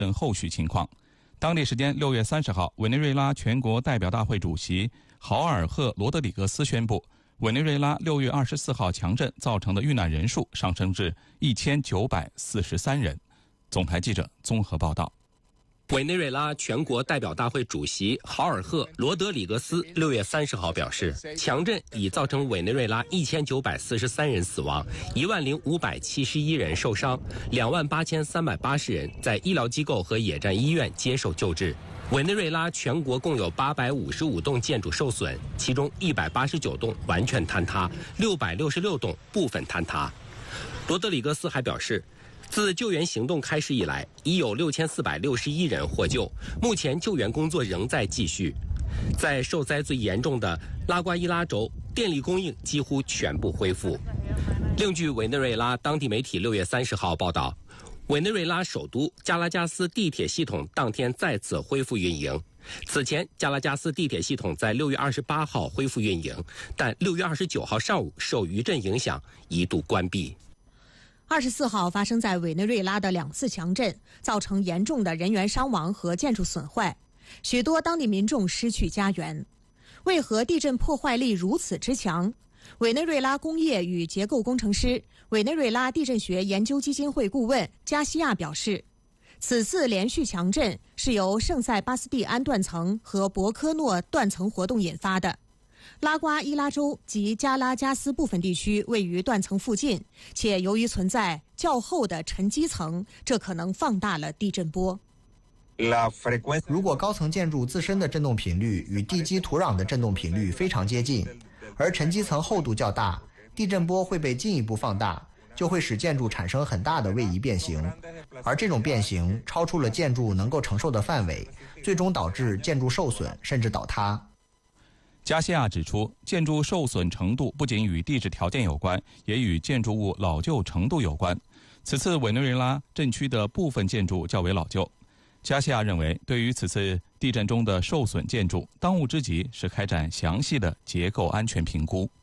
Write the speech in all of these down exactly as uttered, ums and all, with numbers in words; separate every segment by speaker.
Speaker 1: 等后续情况。当地时间六月三十号，委内瑞拉全国代表大会主席豪尔赫·罗德里格斯宣布，委内瑞拉六月二十四号强震造成的遇难人数上升至一千九百四十三人。总台记者综合报道。
Speaker 2: 委内瑞拉全国代表大会主席豪尔赫·罗德里格斯六月三十号表示，强震已造成委内瑞拉一千九百四十三人死亡，一万零五百七十一人受伤，两万八千三百八十人在医疗机构和野战医院接受救治。委内瑞拉全国共有八百五十五栋建筑受损，其中一百八十九栋完全坍塌，六百六十六栋部分坍塌。罗德里格斯还表示，自救援行动开始以来，已有六千四百六十一人获救，目前救援工作仍在继续。在受灾最严重的拉瓜伊拉州，电力供应几乎全部恢复。另据委内瑞拉当地媒体六月三十号报道，委内瑞拉首都加拉加斯地铁系统当天再次恢复运营。此前，加拉加斯地铁系统在六月二十八号恢复运营，但六月二十九号上午受余震影响，一度关闭。
Speaker 3: 二十四号发生在委内瑞拉的两次强震，造成严重的人员伤亡和建筑损坏，许多当地民众失去家园。为何地震破坏力如此之强？委内瑞拉工业与结构工程师、委内瑞拉地震学研究基金会顾问加西亚表示，此次连续强震是由圣塞巴斯蒂安断层和博科诺断层活动引发的。拉瓜伊拉州及加拉加斯部分地区位于断层附近，且由于存在较厚的沉积层，这可能放大了地震波。
Speaker 4: 如果高层建筑自身的振动频率与地基土壤的振动频率非常接近，而沉积层厚度较大，地震波会被进一步放大，就会使建筑产生很大的位移变形，而这种变形超出了建筑能够承受的范围，最终导致建筑受损甚至倒塌。
Speaker 1: 加西亚指出，建筑受损程度不仅与地质条件有关，也与建筑物老旧程度有关。此次委内瑞拉震区的部分建筑较为老旧。加西亚认为，对于此次地震中的受损建筑，当务之急是开展详细的结构安全评估。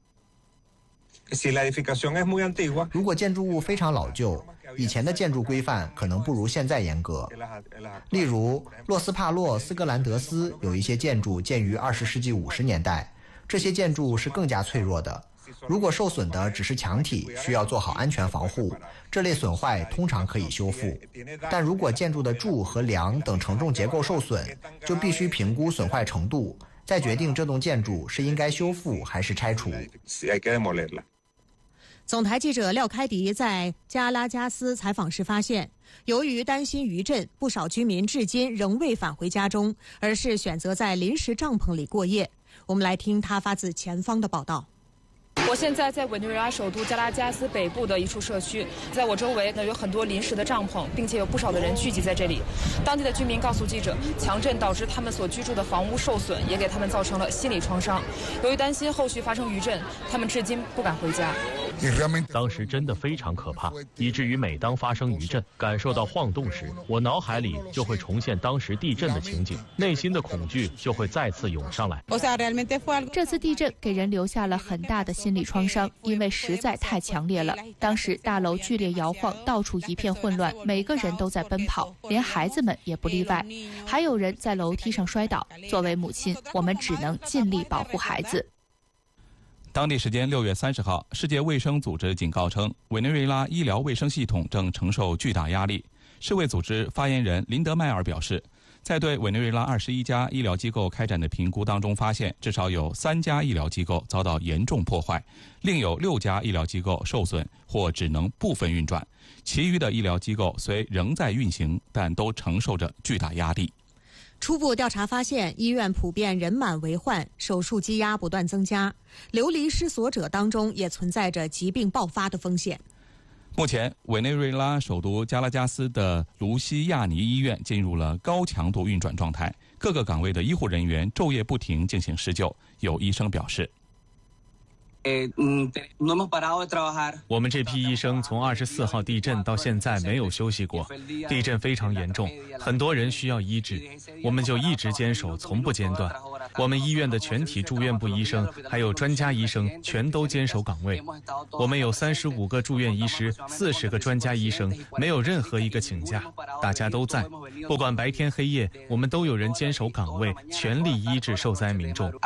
Speaker 4: 如果建筑物非常老旧，以前的建筑规范可能不如现在严格。例如，洛斯帕洛斯格兰德斯有一些建筑建于二十世纪五十年代，这些建筑是更加脆弱的。如果受损的只是墙体，需要做好安全防护，这类损坏通常可以修复。但如果建筑的柱和梁等承重结构受损，就必须评估损坏程度，再决定这栋建筑是应该修复还是拆除。
Speaker 3: 总台记者廖开迪在加拉加斯采访时发现，由于担心余震，不少居民至今仍未返回家中，而是选择在临时帐篷里过夜。我们来听他发自前方的报道。
Speaker 5: 我现在在委内瑞拉首都加拉加斯北部的一处社区，在我周围呢有很多临时的帐篷，并且有不少的人聚集在这里。当地的居民告诉记者，强震导致他们所居住的房屋受损，也给他们造成了心理创伤。由于担心后续发生余震，他们至今不敢回家。
Speaker 6: 当时真的非常可怕，以至于每当发生余震，感受到晃动时，我脑海里就会重现当时地震的情景，内心的恐惧就会再次涌上来。
Speaker 7: 这次地震给人留下了很大的心理创伤，因为实在太强烈了。当时大楼剧烈摇晃，到处一片混乱，每个人都在奔跑，连孩子们也不例外，还有人在楼梯上摔倒。作为母亲，我们只能尽力保护孩子。
Speaker 1: 当地时间六月三十号，世界卫生组织警告称，委内瑞拉医疗卫生系统正承受巨大压力。世卫组织发言人林德迈尔表示，在对委内瑞拉二十一家医疗机构开展的评估当中发现，至少有三家医疗机构遭到严重破坏，另有六家医疗机构受损或只能部分运转，其余的医疗机构虽仍在运行，但都承受着巨大压力。
Speaker 3: 初步调查发现，医院普遍人满为患，手术积压不断增加，流离失所者当中也存在着疾病爆发的风险。
Speaker 1: 目前，委内瑞拉首都加拉加斯的卢西亚尼医院进入了高强度运转状态，各个岗位的医护人员昼夜不停进行施救。有医生表示，
Speaker 8: 我们这批医生从二十四号地震到现在没有休息过，地震非常严重，很多人需要医治，我们就一直坚守，从不间断。 我们医院的全体住院部医生还有专家医生全都坚守岗位。我们有三十五个住院医师，四十个专家医生，没有任何一个请假，大家都在，不管白天黑夜，我们都有人坚守岗位，全力医治受灾民众。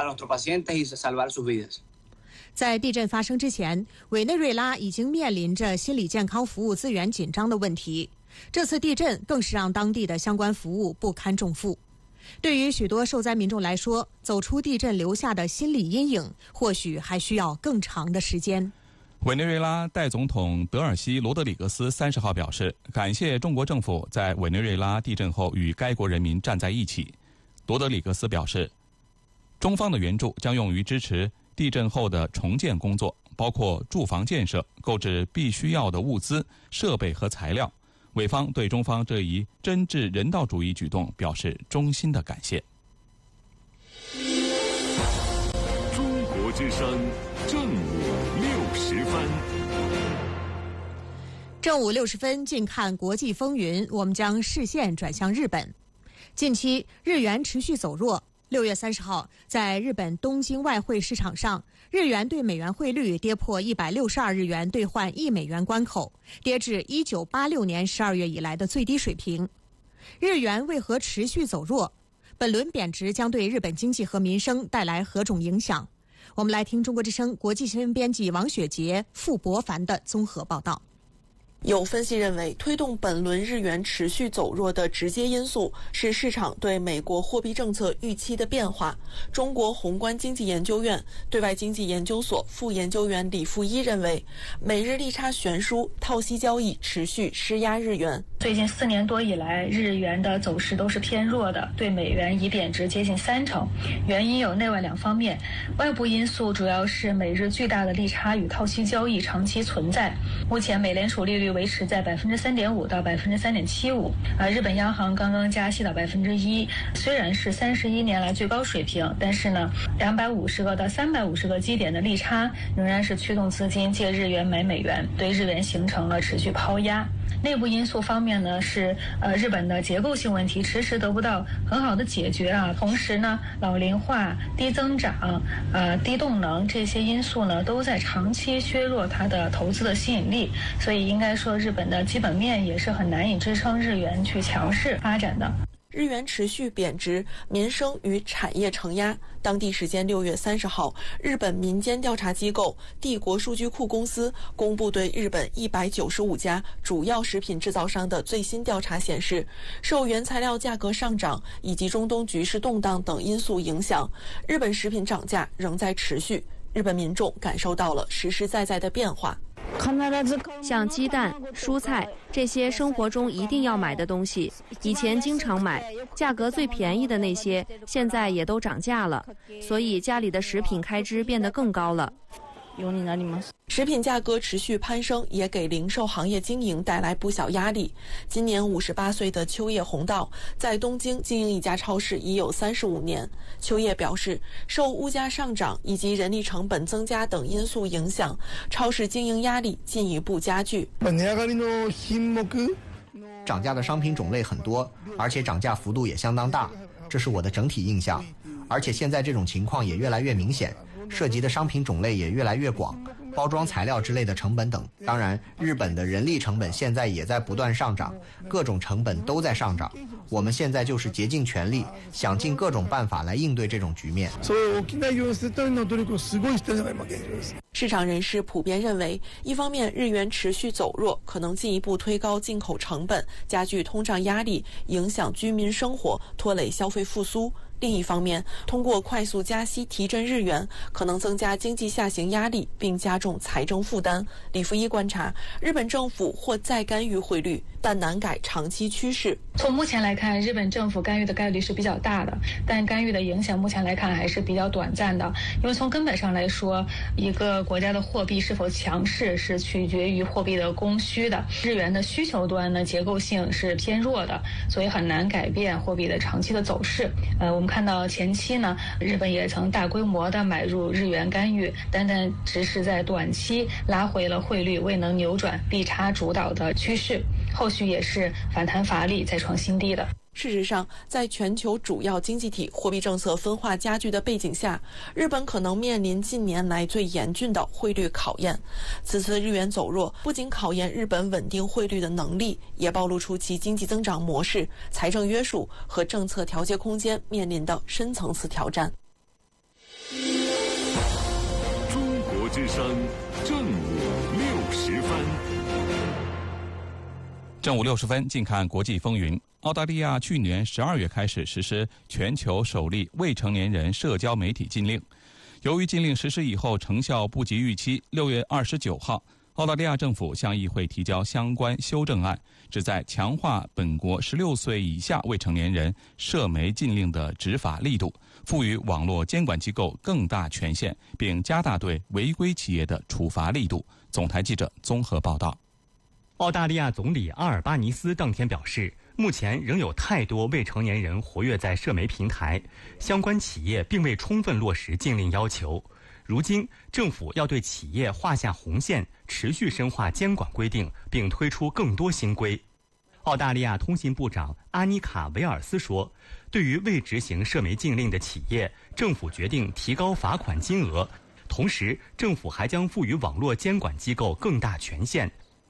Speaker 3: 在地震发生之前，委内瑞拉已经面临着心理健康服务资源紧张的问题。这次地震更是让当地的相关服务不堪重负。对于许多受灾民众来说，走出地震留下的心理阴影，或许还需要更长的时间。
Speaker 1: 委内瑞拉代总统德尔西·罗德里格斯三十号表示，感谢中国政府在委内瑞拉地震后与该国人民站在一起。罗德里格斯表示，中方的援助将用于支持地震后的重建工作，包括住房建设、购置必须要的物资、设备和材料。委方对中方这一真挚人道主义举动表示衷心的感谢。
Speaker 9: 中国之声正午六十分。
Speaker 3: 正午六十分，近看国际风云，我们将视线转向日本。近期日元持续走弱。六月三十号，在日本东京外汇市场上，日元对美元汇率跌破一百六十二日元兑换一美元关口，跌至一九八六年十二月以来的最低水平。日元为何持续走弱？本轮贬值将对日本经济和民生带来何种影响？我们来听中国之声国际新闻编辑王雪杰、傅博凡的综合报道。
Speaker 10: 有分析认为，推动本轮日元持续走弱的直接因素是市场对美国货币政策预期的变化。中国宏观经济研究院对外经济研究所副研究员李富一认为，美日利差悬殊、套息交易持续施压日元。
Speaker 11: 最近四年多以来，日元的走势都是偏弱的，对美元已贬值接近三成。原因有内外两方面，外部因素主要是美日巨大的利差与套息交易长期存在。目前美联储利率维持在百分之三点五到百分之三点七五，啊，日本央行刚刚加息到百分之一，虽然是三十一年来最高水平，但是呢，两百五十个到三百五十个基点的利差仍然是驱动资金借日元买美元，对日元形成了持续抛压。内部因素方面呢，是呃日本的结构性问题迟迟得不到很好的解决啊。同时呢，老龄化、低增长、呃低动能这些因素呢，都在长期削弱它的投资的吸引力。所以应该说，日本的基本面也是很难以支撑日元去强势发展的。
Speaker 10: 日元持续贬值，民生与产业承压。当地时间六月三十号，日本民间调查机构帝国数据库公司公布对日本一百九十五家主要食品制造商的最新调查显示，受原材料价格上涨以及中东局势动荡等因素影响，日本食品涨价仍在持续。日本民众感受到了实实在在的变化。
Speaker 12: 像鸡蛋、蔬菜这些生活中一定要买的东西，以前经常买，价格最便宜的那些，现在也都涨价了，所以家里的食品开支变得更高了。
Speaker 10: 食品价格持续攀升，也给零售行业经营带来不小压力。今年五十八岁的秋叶弘道在东京经营一家超市已有三十五年。秋叶表示，受物价上涨以及人力成本增加等因素影响，超市经营压力进一步加剧。
Speaker 4: 涨价的商品种类很多，而且涨价幅度也相当大，这是我的整体印象。而且现在这种情况也越来越明显，涉及的商品种类也越来越广，包装材料之类的成本等。当然，日本的人力成本现在也在不断上涨，各种成本都在上涨。我们现在就是竭尽全力，想尽各种办法来应对这种局面。
Speaker 10: 市场人士普遍认为，一方面日元持续走弱，可能进一步推高进口成本，加剧通胀压力，影响居民生活，拖累消费复苏。另一方面，通过快速加息提振日元，可能增加经济下行压力，并加重财政负担。李福一观察，日本政府或再干预汇率，但难改长期趋势。
Speaker 11: 从目前来看，日本政府干预的概率是比较大的，但干预的影响目前来看还是比较短暂的。因为从根本上来说，一个国家的货币是否强势是取决于货币的供需的。日元的需求端呢，结构性是偏弱的，所以很难改变货币的长期的走势。呃，我们看到前期呢，日本也曾大规模的买入日元干预，但但只是在短期拉回了汇率，未能扭转利差主导的趋势，后续也是反弹乏力，再创新低的。
Speaker 10: 事实上，在全球主要经济体货币政策分化加剧的背景下，日本可能面临近年来最严峻的汇率考验。此次日元走弱，不仅考验日本稳定汇率的能力，也暴露出其经济增长模式、财政约束和政策调节空间面临的深层次挑战。
Speaker 9: 中国之声正午六十分。
Speaker 1: 正午六十分，近看国际风云。澳大利亚去年十二月开始实施全球首例未成年人社交媒体禁令。由于禁令实施以后成效不及预期，六月二十九号，澳大利亚政府向议会提交相关修正案，旨在强化本国十六岁以下未成年人社媒禁令的执法力度，赋予网络监管机构更大权限，并加大对违规企业的处罚力度。总台记者综合报道。
Speaker 13: 澳大利亚总理阿尔巴尼斯当天表示，目前仍有太多未成年人活跃在社媒平台，相关企业并未充分落实禁令要求。如今，政府要对企业画下红线，持续深化监管规定，并推出更多新规。澳大利亚通信部长阿妮卡·维尔斯说，对于未执行社媒禁令的企业，政府决定提高罚款金额，同时政府还将赋予网络监管机构更大权限。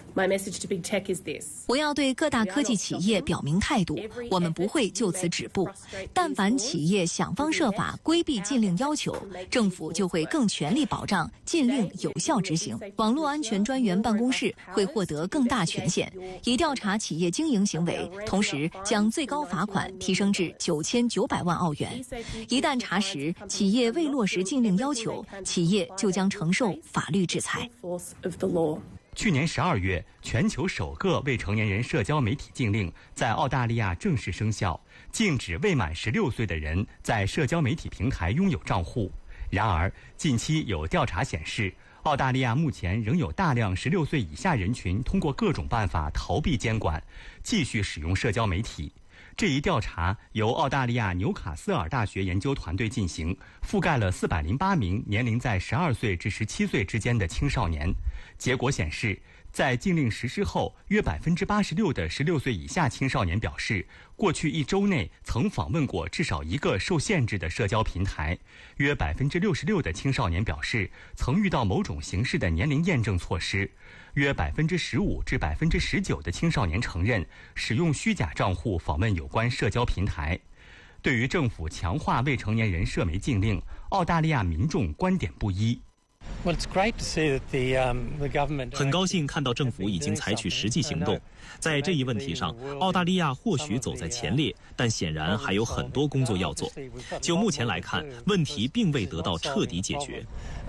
Speaker 14: 我要对各大科技企业表明态度，我们不会就此止步。但凡企业想方设法规避禁令要求，政府就会更全力保障禁令有效执行。网络安全专员办公室会获得更大权限，以调查企业经营行为，同时将最高罚款提升至九千九百万澳元。一旦查实企业未落实禁令要求，企业就将承受法律制裁。
Speaker 13: 去年十二月，全球首个未成年人社交媒体禁令在澳大利亚正式生效，禁止未满十六岁的人在社交媒体平台拥有账户。然而，近期有调查显示，澳大利亚目前仍有大量十六岁以下人群通过各种办法逃避监管，继续使用社交媒体。这一调查由澳大利亚纽卡斯尔大学研究团队进行，覆盖了四百零八名年龄在十二岁至十七岁之间的青少年。结果显示，在禁令实施后，约百分之八十六的十六岁以下青少年表示，过去一周内曾访问过至少一个受限制的社交平台；约百分之六十六的青少年表示，曾遇到某种形式的年龄验证措施；约百分之十五至百分之十九的青少年承认使用虚假账户访问有关社交平台。对于政府强化未成年人社媒禁令，澳大利亚民众观点不一。
Speaker 15: 很高兴看到政府已经采取实际行动，在这一问题上，澳大利亚或许走在前列，但显然还有很多工作要做。就目前来看，问题并未得到彻底解决。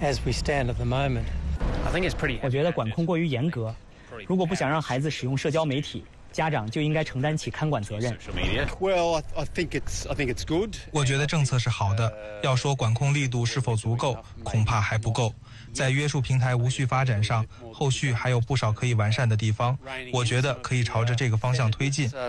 Speaker 16: 我觉得管控过于严格，如果不想让孩子使用社交媒体，家长就应该承担起看管责任。
Speaker 17: 我觉得政策是好的，要说管控力度是否足够，恐怕还不够。在约束平台无序发展上，后续还有不少可以完善的地方，我觉得可以朝着这个方向推进。
Speaker 9: 中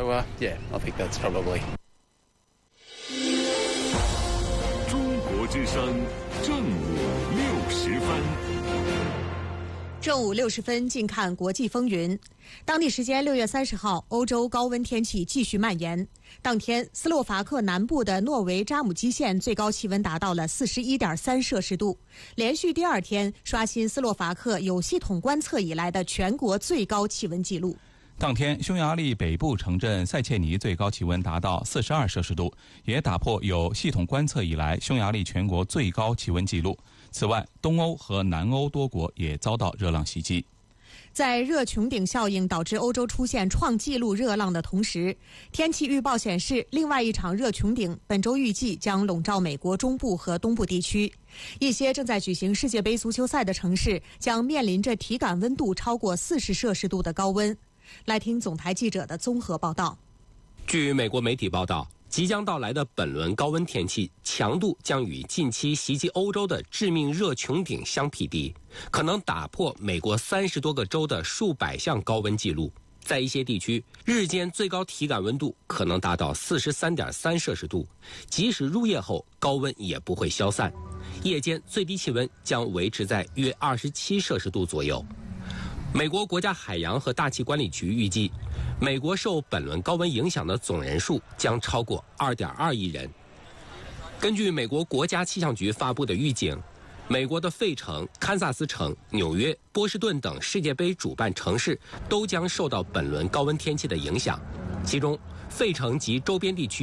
Speaker 9: 国之声正午六十分。
Speaker 3: 正午六十分，近看国际风云。当地时间六月三十号，欧洲高温天气继续蔓延。当天，斯洛伐克南部的诺维扎姆基县最高气温达到了四十一点三摄氏度，连续第二天刷新斯洛伐克有系统观测以来的全国最高气温纪录。
Speaker 1: 当天，匈牙利北部城镇塞切尼最高气温达到四十二摄氏度，也打破有系统观测以来匈牙利全国最高气温纪录。此外，东欧和南欧多国也遭到热浪袭击。
Speaker 3: 在热穹顶效应导致欧洲出现创纪录热浪的同时，天气预报显示，另外一场热穹顶本周预计将笼罩美国中部和东部地区。一些正在举行世界杯足球赛的城市将面临着体感温度超过四十摄氏度的高温。来听总台记者的综合报道。
Speaker 2: 据美国媒体报道，即将到来的本轮高温天气强度将与近期袭击欧洲的致命热穹顶相匹敌，可能打破美国三十多个州的数百项高温记录。在一些地区，日间最高体感温度可能达到四十三点三摄氏度，即使入夜后高温也不会消散，夜间最低气温将维持在约二十七摄氏度左右。美国国家海洋和大气管理局预计， 美国受本轮高温影响的总人数将超过二点二亿人。根据美国国家气象局发布的预警，美国的费城、堪萨斯城、纽约、波士顿等世界杯主办城市都将受到本轮高温天气的影响，其中费城及周边地区